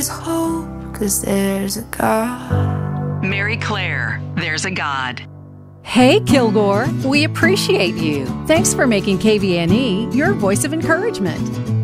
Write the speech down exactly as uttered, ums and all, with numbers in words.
hope, 'cause there's a God. Mary Claire, There's a God. Hey, Kilgore, we appreciate you. Thanks for making K V N E your voice of encouragement.